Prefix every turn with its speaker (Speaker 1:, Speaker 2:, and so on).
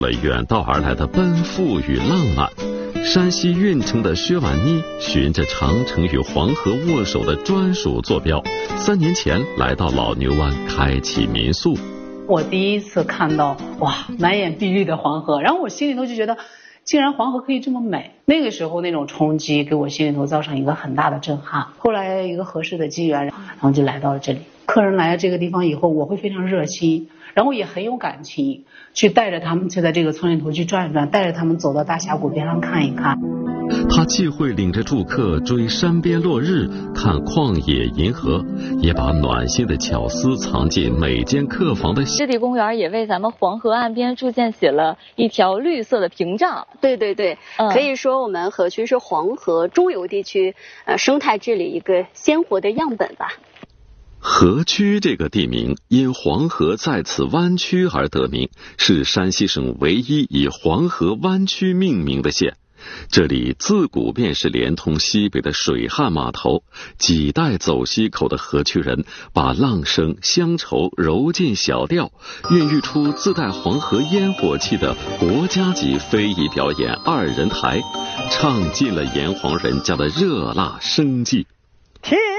Speaker 1: 远道而来的奔赴与浪漫。山西运城的薛婉妮循着长城与黄河握手的专属坐标，3年前来到老牛湾开启民宿。
Speaker 2: 我第一次看到哇，满眼碧绿的黄河，然后我心里头就觉得，竟然黄河可以这么美。那个时候那种冲击给我心里头造成一个很大的震撼。后来一个合适的机缘，然后就来到了这里。客人来了这个地方以后，我会非常热心，然后也很有感情，去带着他们去在这个村里头去转一转，带着他们走到大峡谷边上看一看。
Speaker 1: 他既会领着住客追山边落日，看旷野银河，也把暖心的巧思藏进每间客房的。
Speaker 3: 湿地公园也为咱们黄河岸边筑建起了一条绿色的屏障。
Speaker 4: 对对对，可以说我们河区是黄河中游地区生态治理一个鲜活的样本吧。
Speaker 1: 河区这个地名因黄河在此湾区而得名，是山西省唯一以黄河湾区命名的县。这里自古便是连通西北的水旱码头，几代走西口的河区人把浪声乡愁揉进小调，孕育出自带黄河烟火气的国家级非遗表演2人台，唱尽了炎黄人家的热辣生计。
Speaker 5: 天